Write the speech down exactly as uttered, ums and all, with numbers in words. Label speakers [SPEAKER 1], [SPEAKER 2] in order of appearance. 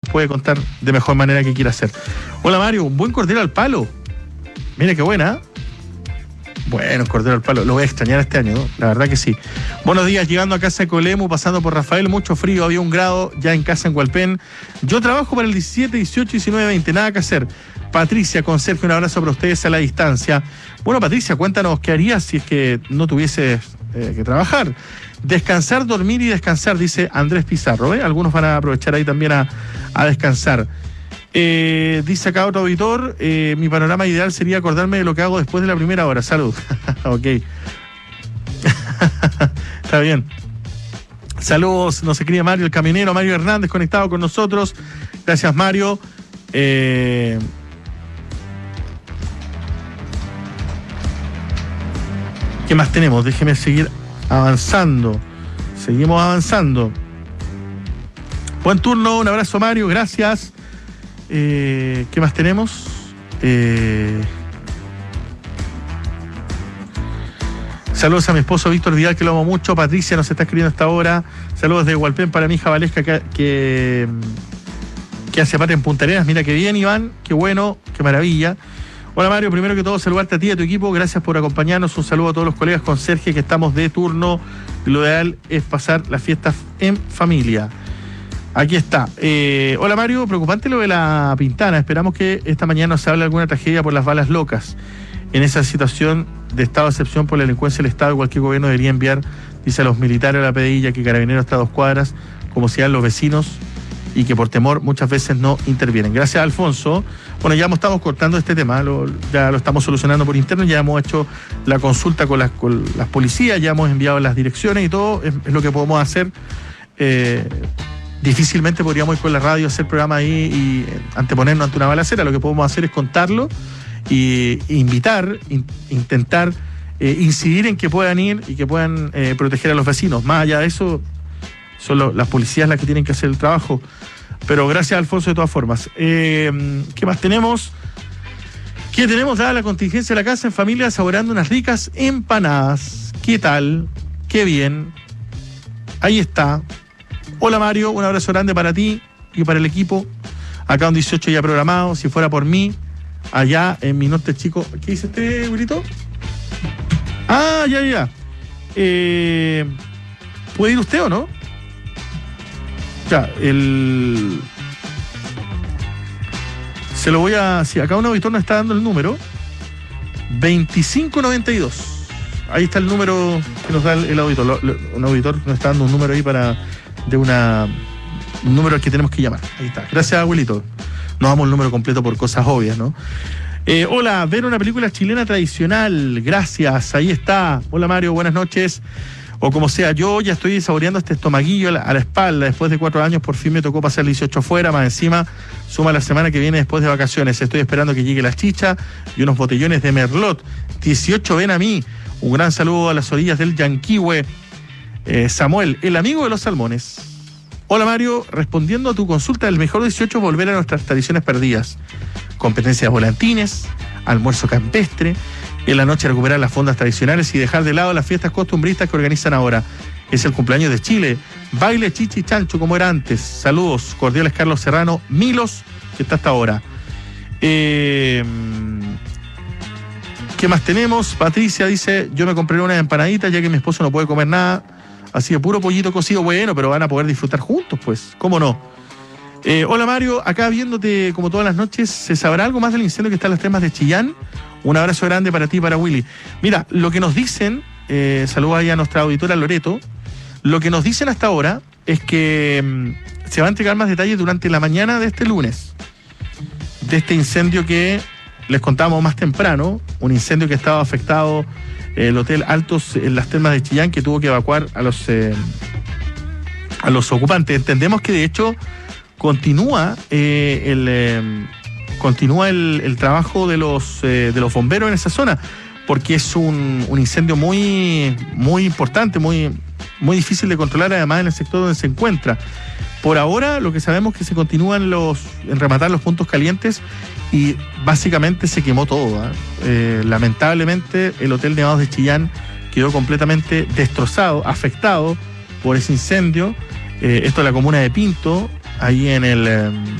[SPEAKER 1] puede contar de mejor manera que quiera hacer. Hola Mario, un buen cordero al palo. Mira qué buena, ¿eh? Bueno, cordero al palo, lo voy a extrañar este año, ¿no? La verdad que sí. Buenos días, llegando a casa de Colemu, pasando por Rafael, mucho frío, había un grado ya en casa en Hualpén. Yo trabajo para el diecisiete, dieciocho, diecinueve, veinte, nada que hacer. Patricia, con Sergio, un abrazo para ustedes a la distancia. Bueno, Patricia, cuéntanos qué harías si es que no tuvieses eh, que trabajar. Descansar, dormir y descansar, dice Andrés Pizarro, ¿eh? Algunos van a aprovechar ahí también a, a descansar. Eh, dice acá otro auditor, eh, mi panorama ideal sería acordarme de lo que hago después de la primera hora. Salud. Ok. Está bien. Saludos, nos escribe Mario el camionero, Mario Hernández conectado con nosotros. Gracias, Mario. Eh, ¿Qué más tenemos? Déjeme seguir avanzando. Seguimos avanzando. Buen turno, un abrazo, Mario, gracias. Eh, ¿Qué más tenemos? Eh, saludos a mi esposo Víctor Vidal, que lo amo mucho. Patricia nos está escribiendo hasta ahora. Saludos de Hualpén para mi hija Valesca, que, que, que hace parte en Punta Arenas. Mira qué bien, Iván, qué bueno, qué maravilla. Hola Mario, primero que todo saludarte a ti y a tu equipo, gracias por acompañarnos, un saludo a todos los colegas con Sergio, que estamos de turno. Lo ideal es pasar las fiestas en familia. Aquí está. Eh, hola Mario, preocupante lo de la Pintana. Esperamos que esta mañana nos hable alguna tragedia por las balas locas. En esa situación de estado de excepción por la delincuencia del Estado, cualquier gobierno debería enviar, dice, a los militares a la P D I, ya que Carabineros está a dos cuadras, como sean los vecinos, y que por temor muchas veces no intervienen. Gracias, Alfonso. Bueno, ya estamos cortando este tema, lo, ya lo estamos solucionando por interno, ya hemos hecho la consulta con las, con las policías, ya hemos enviado las direcciones y todo, es, es lo que podemos hacer. Eh, Difícilmente podríamos ir con la radio a hacer programa ahí y anteponernos ante una balacera. Lo que podemos hacer es contarlo y invitar, in, intentar eh, incidir en que puedan ir y que puedan eh, proteger a los vecinos. Más allá de eso, son lo, las policías las que tienen que hacer el trabajo. Pero gracias, Alfonso, de todas formas. Eh, ¿Qué más tenemos? ¿Qué tenemos? Dada la contingencia de la casa en familia, saboreando unas ricas empanadas. ¿Qué tal? Qué bien. Ahí está. Hola Mario, un abrazo grande para ti y para el equipo. Acá un dieciocho ya programado. Si fuera por mí, allá en mi norte chico. ¿Qué dice este, güerito? Ah, ya, ya. Eh, ¿Puede ir usted o no? Ya, el... Se lo voy a... Sí, acá un auditor nos está dando el número. veinticinco noventa y dos. Ahí está el número que nos da el, el auditor. Lo, lo, un auditor nos está dando un número ahí para... de una un número al que tenemos que llamar. Ahí está. Gracias, abuelito. No damos el número completo por cosas obvias, ¿no? Eh, hola, ver una película chilena tradicional. Gracias, ahí está. Hola Mario, buenas noches. O como sea, yo ya estoy saboreando este estomaguillo a la, a la espalda. Después de cuatro años, por fin me tocó pasar el dieciocho afuera. Más encima, suma la semana que viene después de vacaciones. Estoy esperando que llegue la chicha y unos botellones de Merlot. dieciocho, ven a mí. Un gran saludo a las orillas del Yanquihue. Eh, Samuel, el amigo de los salmones. Hola Mario, respondiendo a tu consulta, el mejor dieciocho es volver a nuestras tradiciones perdidas. Competencias de volantines, almuerzo campestre, en la noche recuperar las fondas tradicionales y dejar de lado las fiestas costumbristas que organizan ahora. Es el cumpleaños de Chile, baile chichi chancho como era antes. Saludos cordiales, Carlos Serrano, Milos, que está hasta ahora. Eh... ¿Qué más tenemos? Patricia dice, yo me compré una empanadita ya que mi esposo no puede comer nada. Así de puro pollito cocido, bueno, pero van a poder disfrutar juntos, pues. ¿Cómo no? Eh, hola Mario, acá viéndote como todas las noches, ¿se sabrá algo más del incendio que está en las termas de Chillán? Un abrazo grande para ti y para Willy. Mira, lo que nos dicen, eh, saludos ahí a nuestra auditora Loreto, lo que nos dicen hasta ahora es que mmm, se va a entregar más detalles durante la mañana de este lunes, de este incendio que les contábamos más temprano, un incendio que estaba afectado el Hotel Altos en las termas de Chillán, que tuvo que evacuar a los eh, a los ocupantes. Entendemos que de hecho continúa eh, el eh, continúa el, el trabajo de los eh, de los bomberos en esa zona, porque es un, un incendio muy muy importante, muy muy difícil de controlar, además en el sector donde se encuentra. Por ahora lo que sabemos es que se continúan los en rematar los puntos calientes y básicamente se quemó todo, ¿eh? Eh, lamentablemente el Hotel Nevados de Chillán quedó completamente destrozado, afectado por ese incendio. Eh, esto es la comuna de Pinto, ahí en el... Eh,